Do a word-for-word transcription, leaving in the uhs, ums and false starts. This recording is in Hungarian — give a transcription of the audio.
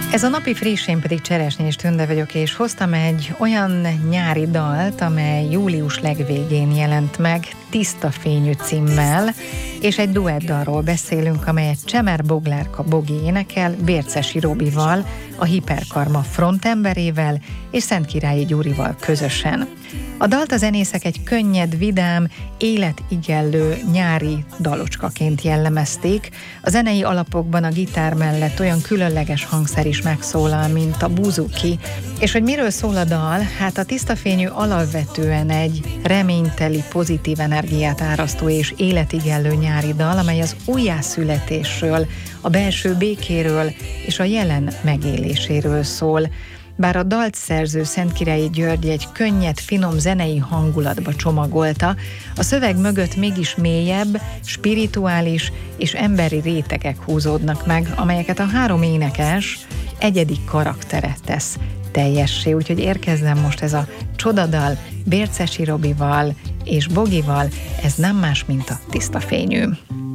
Ez a napi friss, én pedig Cseresnyés Tünde vagyok, és hoztam egy olyan nyári dalt, amely július legvégén jelent meg, Tiszta fényű címmel, és egy duettdalról beszélünk, amelyet Csemer Boglárka Bogi énekel Bércesi Robival, a Hiperkarma frontemberével és Szentkirályi Gyurival közösen. A dalt a zenészek egy könnyed, vidám, életigellő nyári dalocskaként jellemezték. A zenei alapokban a gitár mellett olyan különleges hangszer is megszólal, mint a buzuki. És hogy miről szól a dal? Hát a Tiszta fényű alapvetően egy reményteli, pozitív energiát árasztó és életigellő nyári dal, amely az újjászületésről, a belső békéről és a jelen megéléséről szól. Bár a dalt szerző Szentkirályi György egy könnyed, finom zenei hangulatba csomagolta, a szöveg mögött mégis mélyebb, spirituális és emberi rétegek húzódnak meg, amelyeket a három énekes egyedi karaktere tesz teljessé. Úgyhogy érkezzen most ez a csodadal Bércesi Robival és Bogival, ez nem más, mint a Tiszta fényű.